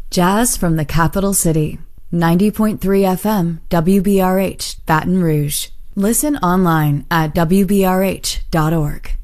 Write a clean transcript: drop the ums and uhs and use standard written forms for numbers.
Jazz from the capital city. 90.3 FM, WBRH, Baton Rouge. Listen online at WBRH.org.